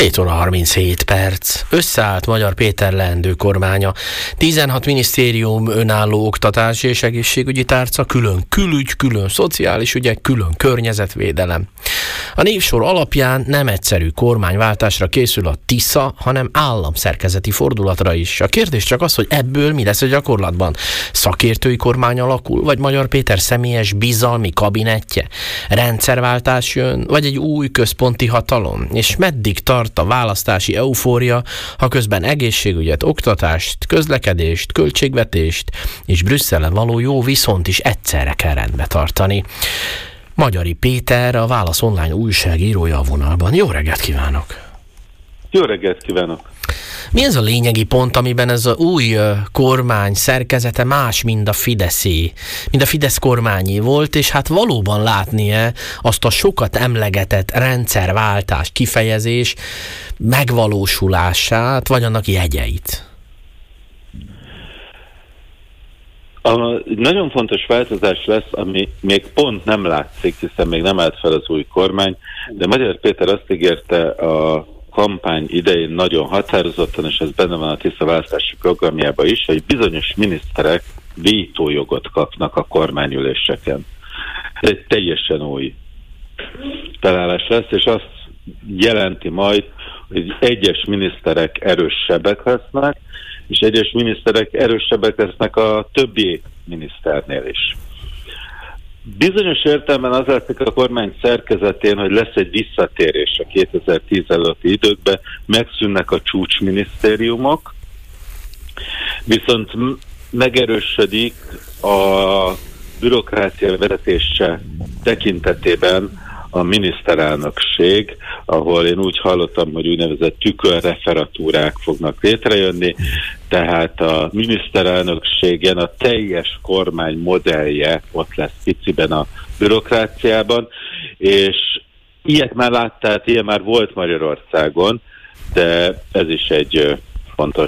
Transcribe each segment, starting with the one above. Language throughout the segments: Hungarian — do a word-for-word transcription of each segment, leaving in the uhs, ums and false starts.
hét óra harminchét perc. Összeállt Magyar Péter leendő kormánya. tizenhat minisztérium, önálló oktatási és egészségügyi tárca, külön külügy, külön szociális ügyek, külön környezetvédelem. A névsor alapján nem egyszerű kormányváltásra készül a TISZA, hanem államszerkezeti fordulatra is. A kérdés csak az, hogy ebből mi lesz a gyakorlatban. Szakértői kormány alakul, vagy Magyar Péter személyes bizalmi kabinettje? Rendszerváltás jön, vagy egy új központi hatalom? És meddig tart a választási eufória, ha közben egészségügyet, oktatást, közlekedést, költségvetést és Brüsszelen való jó viszont is egyszerre kell rendbe tartani. Magyari Péter, a Válasz Online újságírója a vonalban. Jó reggelt kívánok! Jó reggelt kívánok! Mi ez a lényegi pont, amiben ez az új kormány szerkezete más, mint a Fideszé, mint a Fidesz kormányé volt, és hát valóban látnie azt a sokat emlegetett rendszerváltás, kifejezés megvalósulását, vagy annak jegyeit? A nagyon fontos változás lesz, ami még pont nem látszik, hiszen még nem állt fel az új kormány, de Magyar Péter azt ígérte a kampány idején nagyon határozottan, és ez benne van a TISZA választási programjában is, hogy bizonyos miniszterek vétójogot kapnak a kormányüléseken. Ez egy teljesen új találás lesz, és azt jelenti majd, hogy egyes miniszterek erősebbek lesznek, és egyes miniszterek erősebbek lesznek a többi miniszternél is. Bizonyos értelemben az látszik a kormány szerkezetén, hogy lesz egy visszatérés a kétezer-tíz előtti időkben, megszűnnek a csúcsminisztériumok, viszont megerősödik a bürokrácia vezetése tekintetében a miniszterelnökség, ahol én úgy hallottam, hogy úgynevezett tükörreferatúrák fognak létrejönni, tehát a miniszterelnökségen a teljes kormány modellje ott lesz piciben a bürokráciában, és ilyet már láttál, ilyen már volt Magyarországon, de ez is egy fontos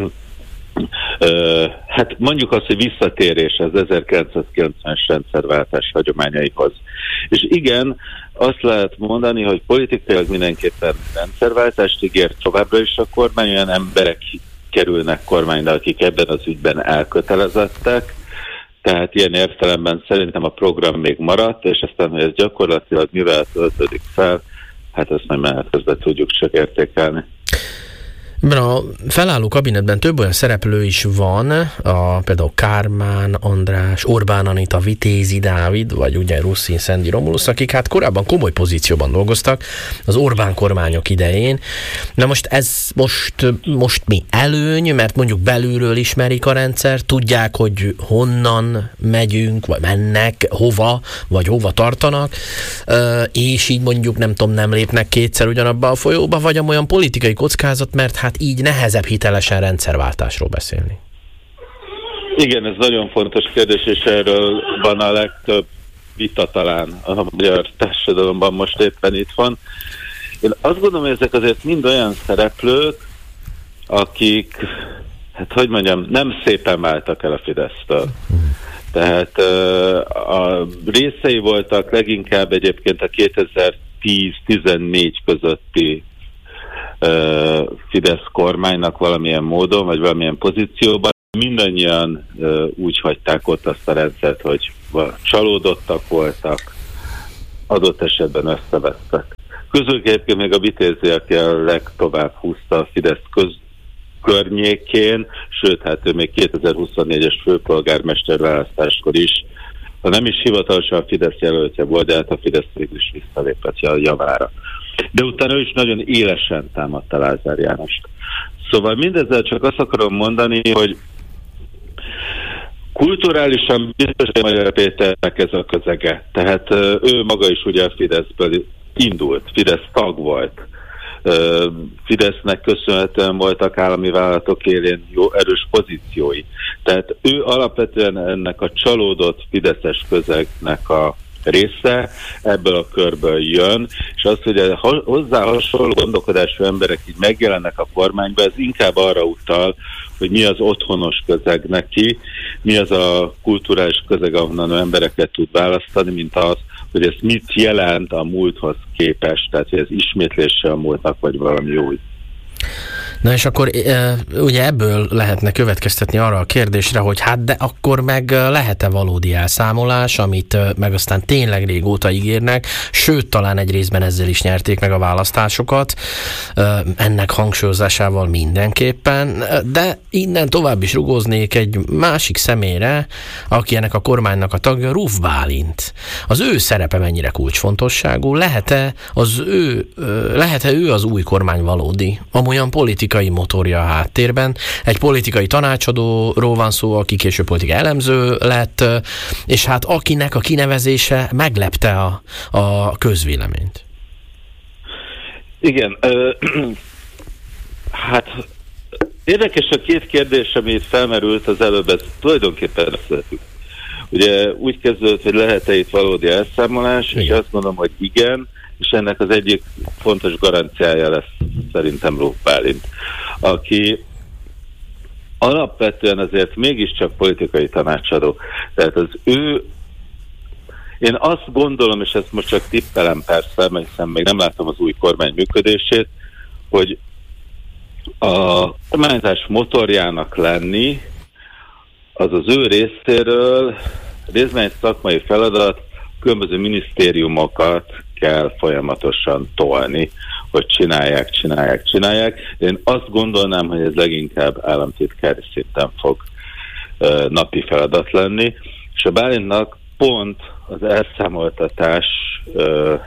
Uh, hát mondjuk azt, hogy visszatérés az ezerkilencszázkilencvenes rendszerváltás hagyományaihoz. És igen, azt lehet mondani, hogy politikailag mindenképpen rendszerváltást ígér továbbra is a kormány, olyan emberek kerülnek kormányra, akik ebben az ügyben elkötelezettek, tehát ilyen értelemben szerintem a program még maradt, és aztán, hogy ez gyakorlatilag mivel töltődik fel, hát ezt majd menet közben tudjuk csak értékelni. Ebben a felálló kabinetben több olyan szereplő is van, a, például Kármán András, Orbán Anita, Vitézi Dávid, vagy ugye Russzin Szendi Romulusz, akik hát korábban komoly pozícióban dolgoztak az Orbán kormányok idején. Na most ez most, most mi előny, mert mondjuk belülről ismerik a rendszer, tudják, hogy honnan megyünk, vagy mennek, hova, vagy hova tartanak, és így mondjuk nem tudom, nem lépnek kétszer ugyanabba a folyóba, vagy olyan politikai kockázat, mert hát így nehezebb hitelesen rendszerváltásról beszélni. Igen, ez nagyon fontos kérdés, és erről van a legtöbb vita talán a magyar társadalomban most éppen itt van. Én azt gondolom, hogy ezek azért mind olyan szereplők, akik, hát hogy mondjam, nem szépen váltak el a Fidesztől. Tehát a részei voltak leginkább egyébként a kétezer-tíz-tizennégy közötti Fidesz kormánynak valamilyen módon, vagy valamilyen pozícióban. Mindannyian uh, úgy hagyták ott azt a rendszert, hogy csalódottak voltak, adott esetben összevesztek. Közülük egyébként még a Vitézi, aki a legtovább húzta a Fidesz köz környékén, sőt, hát ő még kétezer-huszonnégyes főpolgármester választáskor is, ha nem is hivatalosan a Fidesz jelöltje volt, de hát a Fidesz végül is visszalépett a javára. De utána ő is nagyon élesen támadta Lázár Jánost. Szóval mindezzel csak azt akarom mondani, hogy kulturálisan biztos, hogy Magyar Péternek ez a közege. Tehát ő maga is ugye a Fideszből indult, Fidesz tag volt. Fidesznek köszönhetően voltak állami vállalatok élén jó erős pozíciói. Tehát ő alapvetően ennek a csalódott fideszes közegnek a része, ebből a körből jön, és az, hogy a hozzá hasonló gondolkodású emberek így megjelennek a kormányba, ez inkább arra utal, hogy mi az otthonos közeg neki, mi az a kulturális közeg, ahonnan embereket tud választani, mint az, hogy ez mit jelent a múlthoz képest, tehát hogy ez ismétlése a múltnak, vagy valami új. Na és akkor ugye ebből lehetne következtetni arra a kérdésre, hogy hát de akkor meg lehet-e valódi elszámolás, amit meg aztán tényleg régóta ígérnek, sőt talán egy részben ezzel is nyerték meg a választásokat, ennek hangsúlyozásával mindenképpen, de innen tovább is rugóznék egy másik személyre, aki ennek a kormánynak a tagja, Ruf Bálint. Az ő szerepe mennyire kulcsfontosságú? Lehet-e az ő, lehet-e ő az új kormány valódi, amolyan politikai motorja a háttérben? Egy politikai tanácsadóról van szó, aki később politikai elemző lett, és hát akinek a kinevezése meglepte a, a közvéleményt. Igen, ö, hát érdekes a két kérdés, ami itt felmerült az előbb, ez tulajdonképpen összehetünk. Ugye úgy kezdődött, hogy lehet-e itt valódi elszámolás, igen. És azt mondom, hogy igen, és ennek az egyik fontos garanciája lesz szerintem Ruf Bálint, aki alapvetően azért mégiscsak politikai tanácsadó. Tehát az ő, én azt gondolom, és ezt most csak tippelem persze, mert hiszen még nem látom az új kormány működését, hogy a kormányzás motorjának lenni, az az ő részéről részben egy szakmai feladat, különböző minisztériumokat kell folyamatosan tolni, hogy csinálják, csinálják, csinálják. Én azt gondolnám, hogy ez leginkább államtitkári szinten fog uh, napi feladat lenni, és a Bálintnak pont az elszámoltatás uh,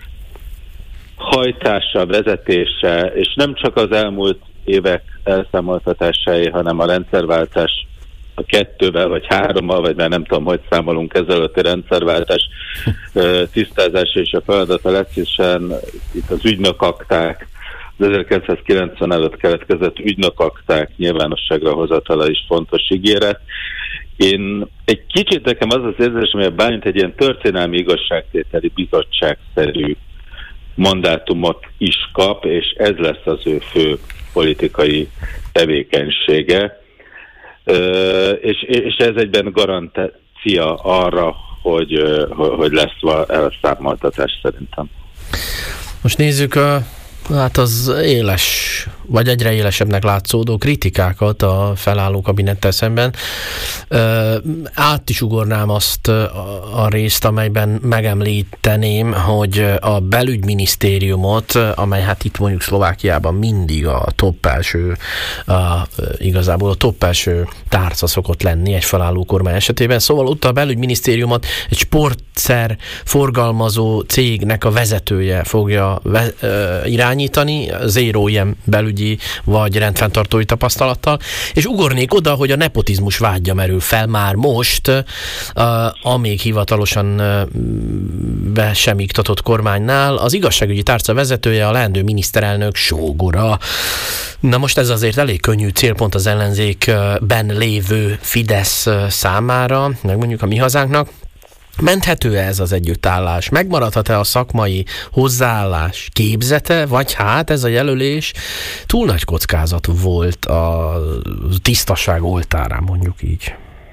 hajtása, vezetése, és nem csak az elmúlt évek elszámoltatásai, hanem a rendszerváltás a kettővel, vagy hárommal, vagy már nem tudom, hogy számolunk ezelőtti rendszerváltás tisztázása és a feladata lesz, hiszen itt az ügynökakták, az ezerkilencszázkilencven előtt keletkezett ügynökakták nyilvánosságra hozatala is fontos ígéret. Én egy kicsit nekem az az érzésem, hogy a Bálint egy ilyen történelmi igazságtételi bizottságszerű mandátumot is kap, és ez lesz az ő fő politikai tevékenysége. Uh, és, és ez egyben garancia arra, hogy, uh, hogy lesz elszámoltatás szerintem. Most nézzük a, hát az éles, vagy egyre élesebbnek látszódó kritikákat a felálló kabinettel szemben. Uh, át is ugornám azt a, a részt, amelyben megemlíteném, hogy a belügyminisztériumot, amely hát itt mondjuk Szlovákiában mindig a top első, a, igazából a top első tárca szokott lenni egy felálló kormány esetében. Szóval ott a belügyminisztériumot egy sportszer forgalmazó cégnek a vezetője fogja ve, uh, irányítani, zéró ilyen belügy vagy rendfenntartói tapasztalattal, és ugornék oda, hogy a nepotizmus vágya merül fel már most, uh, amíg hivatalosan uh, be sem iktatott kormánynál, az igazságügyi tárca vezetője a leendő miniszterelnök sógora. Na most ez azért elég könnyű célpont az ellenzékben lévő Fidesz számára, meg mondjuk a mi hazánknak. Menthető-e ez az együttállás? Megmaradhat-e a szakmai hozzáállás képzete, vagy hát ez a jelölés túl nagy kockázat volt a tisztaság oltárán, mondjuk így?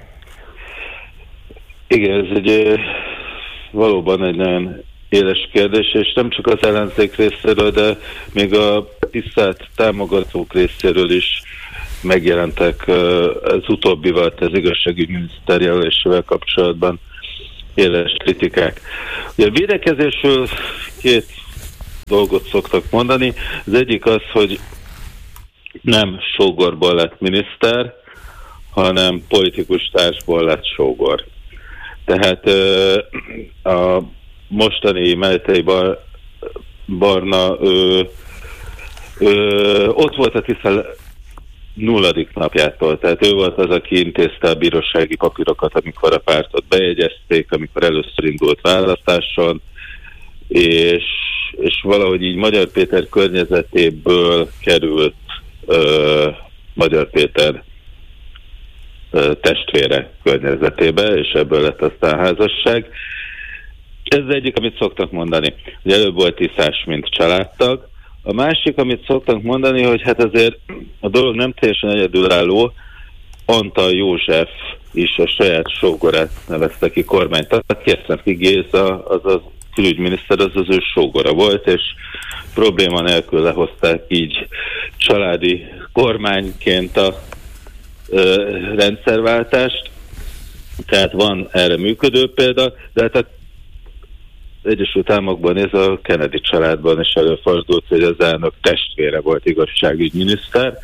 Igen, ez egy valóban egy nagyon éles kérdés, és nem csak az ellenzék részéről, de még a tisztelt támogatók részéről is megjelentek az utóbbival, az igazságügyminiszter jelölésével kapcsolatban éles kritikák. Ugye a védekezésről két dolgot szoktak mondani. Az egyik az, hogy nem sógorból lett miniszter, hanem politikus társból lett sógor. Tehát a mostani Melletei Barna ő, ő, ott volt a Tisza nulladik napjától, tehát ő volt az, aki intézte a bírósági papírokat, amikor a pártot bejegyezték, amikor először indult választáson, és, és valahogy így Magyar Péter környezetéből került ö, Magyar Péter ö, testvére környezetébe, és ebből lett aztán házasság. Ez az egyik, amit szoktak mondani, hogy előbb volt Tiszás, mint családtag. A másik, amit szoktak mondani, hogy hát azért a dolog nem teljesen egyedülálló, Antal József is a saját sógorát nevezte ki kormánytagnak, Kérszentki Géza az az külügyminiszter az az ő sógora volt, és probléma nélkül lehozták így családi kormányként a ö, rendszerváltást. Tehát van erre működő példa, de hát a Egyesült Államokban ez a Kennedy családban is előfordult, hogy az elnök testvére volt igazságügyminiszter.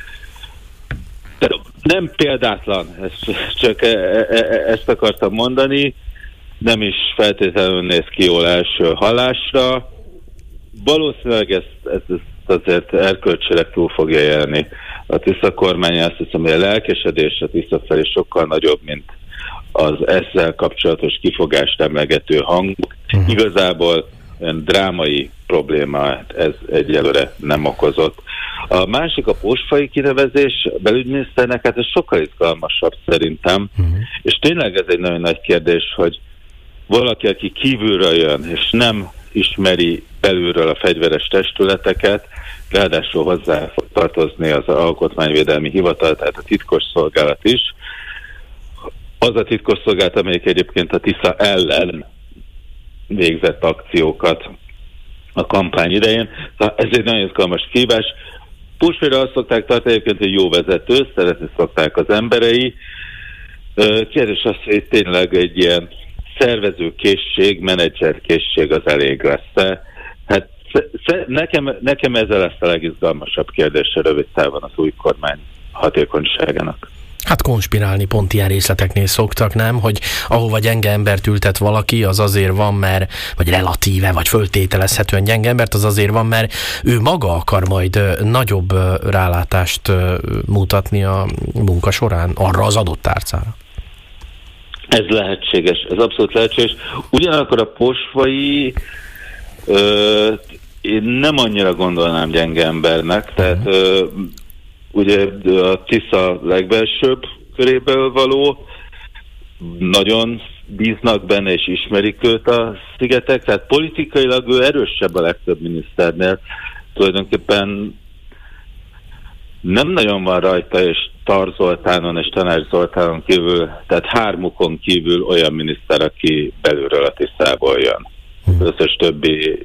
De nem példátlan, ezt, csak e, e, ezt akartam mondani, nem is feltétlenül néz ki jól első hallásra. Valószínűleg ezt, ezt, ezt azért erkölcsileg túl fogja élni. A Tisza kormány, azt hiszem, hogy a lelkesedés a Tisza felé sokkal nagyobb, mint az ezzel kapcsolatos kifogást emlegető hang. Uh-huh. Igazából olyan drámai problémát ez egyelőre nem okozott. A másik a Pósfai kinevezés belügyminiszternek, hát ez sokkal izgalmasabb szerintem, uh-huh. és tényleg ez egy nagyon nagy kérdés, hogy valaki, aki kívülről jön, és nem ismeri belülről a fegyveres testületeket, ráadásul hozzá fog tartozni az Alkotmányvédelmi Hivatal, tehát a titkosszolgálat is. Az a titkosszolgálat, amelyik egyébként a Tisza ellen végzett akciókat a kampány idején. Szóval ez egy nagyon izgalmas kihívás. Pósfajra azt szokták tartani egyébként, hogy jó vezető, szeretni szokták az emberei. Kérdés az, hogy tényleg egy ilyen szervezőkészség, menedzserkészség az elég lesz. Hát nekem, nekem ez lesz a legizgalmasabb kérdés a rövid távon az új kormány hatékonyságának. Hát konspirálni pont ilyen részleteknél szoktak, nem? Hogy ahova gyenge embert ültet valaki, az azért van, mert, vagy relatíve, vagy föltételezhetően gyenge embert, az azért van, mert ő maga akar majd nagyobb rálátást mutatni a munka során arra az adott tárcára. Ez lehetséges, ez abszolút lehetséges. Ugyanakkor a Pósfai ö, én nem annyira gondolnám gyenge embernek, tehát ö, ugye a Tisza legbelsőbb köréből való, nagyon bíznak benne és ismerik őt a szigetek, tehát politikailag ő erősebb a legtöbb miniszternél. Tulajdonképpen nem nagyon van rajta, és Tar Zoltánon és Tanács Zoltánon kívül, tehát hármukon kívül olyan miniszter, aki belülről a Tiszából jön. Az összes többi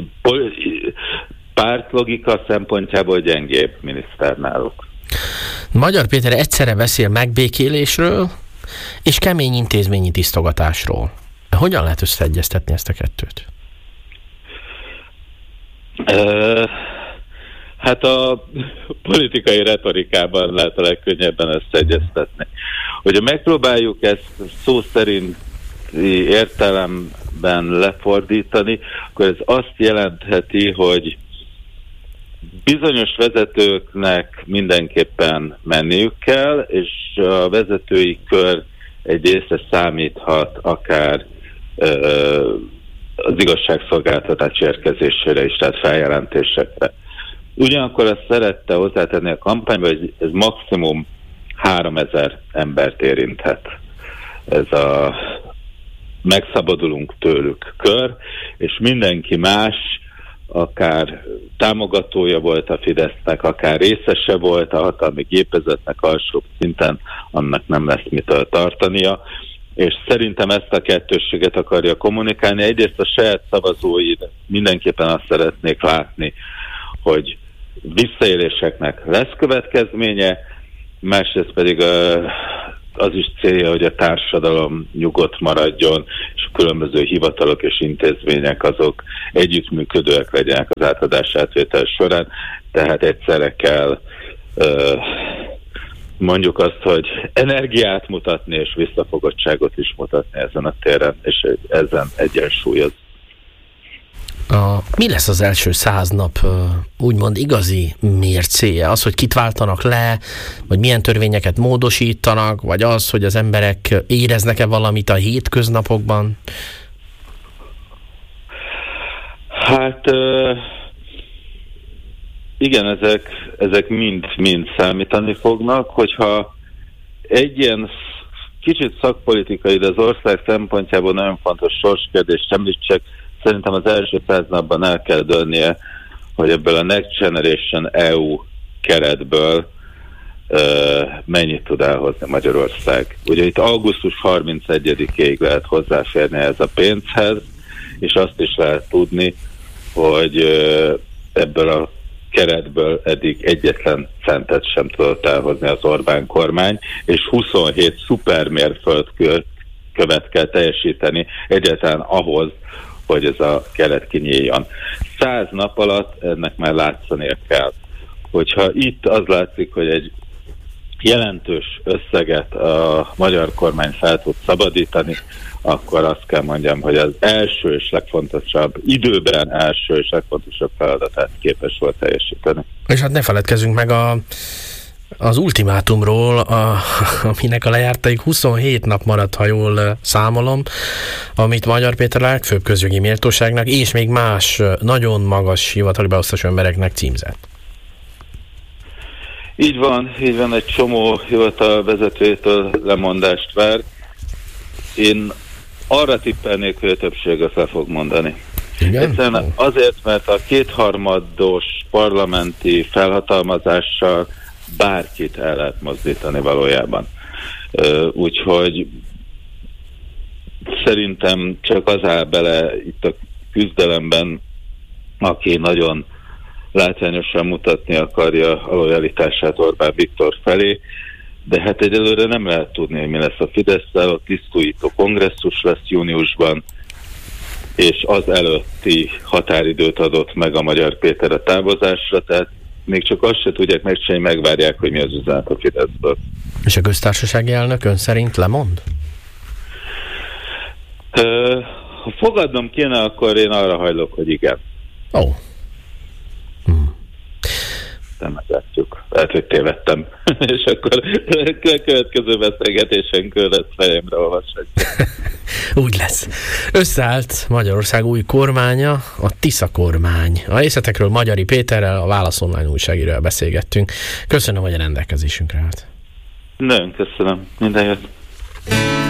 pártlogika szempontjából gyengébb miniszter náluk. Magyar Péter egyszerre beszél megbékélésről és kemény intézményi tisztogatásról. Hogyan lehet összeegyeztetni ezt a kettőt? Uh, hát a politikai retorikában lehet a legkönnyebben összeegyeztetni. Hogyha megpróbáljuk ezt szó szerinti értelemben lefordítani, akkor ez azt jelentheti, hogy bizonyos vezetőknek mindenképpen menniük kell, és a vezetői kör egy része számíthat akár ö, az igazságszolgáltatás érkezésére is, tehát feljelentésekre. Ugyanakkor azt szerette hozzátenni a kampányba, hogy ez maximum háromezer embert érinthet. Ez a megszabadulunk tőlük kör, és mindenki más, akár támogatója volt a Fidesznek, akár részese volt a hatalmi gépezetnek alsóbb szinten, annak nem lesz mitől tartania, és szerintem ezt a kettősséget akarja kommunikálni. Egyrészt a saját szavazóid mindenképpen azt szeretnék látni, hogy visszaéléseknek lesz következménye, másrészt pedig a az is célja, hogy a társadalom nyugodt maradjon, és a különböző hivatalok és intézmények azok együttműködőek legyenek az átadás-átvétel során, tehát egyszerre kell mondjuk azt, hogy energiát mutatni és visszafogottságot is mutatni ezen a téren, és ezen egyensúlyoz. A, mi lesz az első száz nap úgymond igazi mércéje? Az, hogy kit váltanak le, vagy milyen törvényeket módosítanak, vagy az, hogy az emberek éreznek-e valamit a hétköznapokban? Hát igen, ezek, ezek mind, mind számítani fognak, hogyha egy ilyen kicsit szakpolitikai, de az ország szempontjából nagyon fontos sorskérdést említsek, szerintem az első száz napban el kell dönnie, hogy ebből a Next Generation é u keretből uh, mennyit tud elhozni Magyarország. Ugye itt augusztus harmincegyedikéig lehet hozzáférni ez a pénzhez, és azt is lehet tudni, hogy ebből a keretből eddig egyetlen centet sem tudott elhozni az Orbán kormány, és huszonhét szupermérföldkövet kell teljesíteni egyáltalán ahhoz, hogy ez a keret kinyíljon. Száz nap alatt ennek már látszania kell. Hogyha itt az látszik, hogy egy jelentős összeget a magyar kormány fel tud szabadítani, akkor azt kell mondjam, hogy az első és legfontosabb, időben első és legfontosabb feladatát képes volt teljesíteni. És hát ne feledkezzünk meg a, az ultimátumról, a, aminek a lejártaig huszonhét nap maradt, ha jól számolom, amit Magyar Péter a legfőbb közjogi méltóságnak és még más nagyon magas hivatali beosztású embereknek címzett. Így van, így van, egy csomó hivatal vezetőjétől lemondást vár. Én arra tippelnék, hogy a többség azt le fog mondani. Igen? Egyszerűen azért, mert a kétharmados parlamenti felhatalmazással bárkit el lehet mozdítani valójában. Úgyhogy szerintem csak az áll bele itt a küzdelemben, aki nagyon látványosan mutatni akarja a lojalitását Orbán Viktor felé, de hát egyelőre nem lehet tudni, hogy mi lesz a Fidesz-szel, a tisztújító kongresszus lesz júniusban, és az előtti határidőt adott meg a Magyar Péter a távozásra, tehát még csak azt se tudják megcsinálni, megvárják, hogy mi az üzenet a Fideszből. És a köztársasági elnök ön szerint lemond? Ha fogadnom kéne, akkor én arra hajlok, hogy igen. Ó. Oh. Hmm. Nem meglátjuk. Lehet, hogy tévedtem. És akkor a következő beszélgetésenkről lesz fejemre olvashatjuk. Úgy lesz. Összeállt Magyarország új kormánya, a Tisza kormány. A részletekről Magyari Péterrel, a Válasz Online újságíróval beszélgettünk. Köszönöm, hogy a rendelkezésünkre állt. Nagyon köszönöm. Minden jót.